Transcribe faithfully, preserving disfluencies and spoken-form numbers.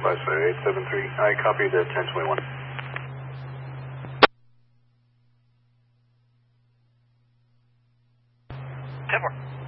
Five eight seven three. I copy the ten twenty-one. ten four.